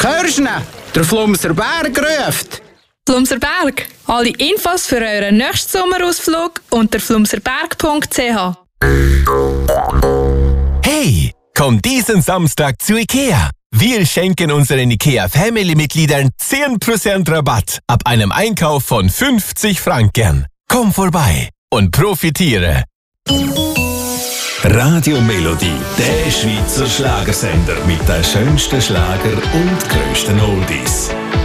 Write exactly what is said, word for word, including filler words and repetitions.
Hörst du ihn? Der Flumser Berg ruft. Flumser Berg. Alle Infos für euren nächsten Sommerausflug unter flumserberg punkt c h. Hey, komm diesen Samstag zu IKEA. Wir schenken unseren IKEA-Family-Mitgliedern zehn Prozent Rabatt ab einem Einkauf von fünfzig Franken. Komm vorbei und profitiere. Radio Melodie, der Schweizer Schlagersender mit den schönsten Schlager und grössten Oldies.